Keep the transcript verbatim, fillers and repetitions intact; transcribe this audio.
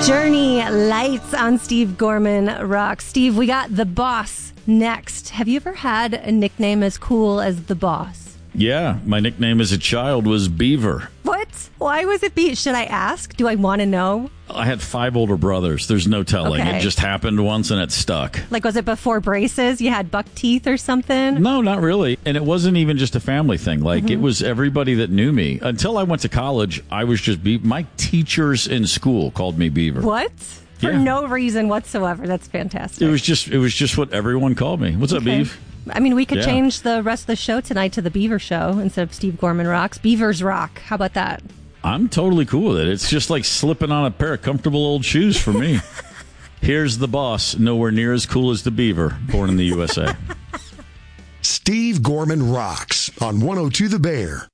Journey Lights on Steve Gorman Rocks. Steve, we got The Boss next. Have you ever had a nickname as cool as The Boss? Yeah, my nickname as a child was Beaver. What? Why was it Beaver? Should I ask? Do I want to know? I had five older brothers. There's no telling. Okay. It just happened once and it stuck. Like, was it before braces? You had buck teeth or something? No, not really. And it wasn't even just a family thing. Like, mm-hmm. It was everybody that knew me. Until I went to college, I was just Beaver. My teachers in school called me Beaver. What? For Yeah. no reason whatsoever. That's fantastic. It was just it was just what everyone called me. What's up, Okay. Beav? I mean, we could Yeah. change the rest of the show tonight to the Beaver Show instead of Steve Gorman Rocks. Beavers Rock. How about that? I'm totally cool with it. It's just like slipping on a pair of comfortable old shoes for me. Here's the boss, nowhere near as cool as the Beaver, born in the U S A. Steve Gorman Rocks on one oh two The Bear.